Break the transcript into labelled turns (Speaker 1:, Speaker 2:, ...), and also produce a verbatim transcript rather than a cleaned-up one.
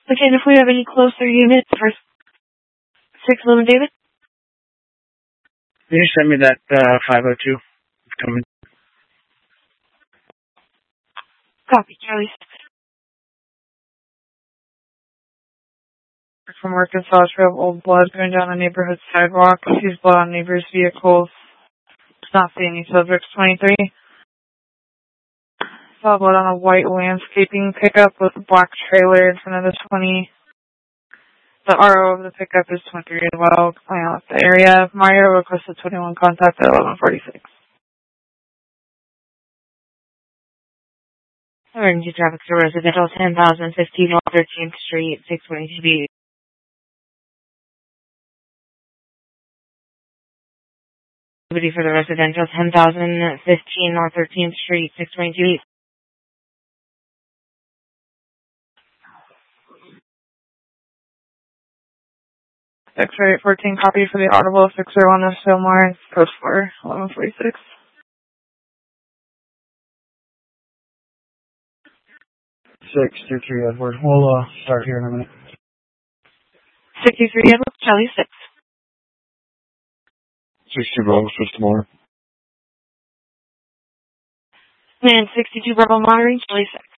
Speaker 1: Okay, and if we have any closer units for six eleven David?
Speaker 2: Can you send me that uh, five oh two? It's coming.
Speaker 1: Copy, Charlie six.
Speaker 3: From Arkansas Trail, old blood going down a neighborhood sidewalk. Sees blood on neighbors' vehicles. Does not see any subjects. twenty-three. Saw blood on a white landscaping pickup with a black trailer in front of the twenty. The R O of the pickup is twenty-three as well. Playing out the area. Mario requested twenty-one contact at eleven forty-six.
Speaker 1: Emergency traffic to residential ten thousand fifteen North thirteenth Street, six twenty-two B. Activity for the residential ten thousand fifteen North thirteenth Street, six twenty-two.
Speaker 3: X-ray fourteen, copy for the audible six oh one of Fillmore, code four, eleven forty-six.
Speaker 2: six two three Edward. We'll uh, start here in a minute.
Speaker 1: sixty-three Edward, Charlie six.
Speaker 4: sixty Bravo, switch tomorrow.
Speaker 1: And sixty-two Bravo monitoring, Charlie six.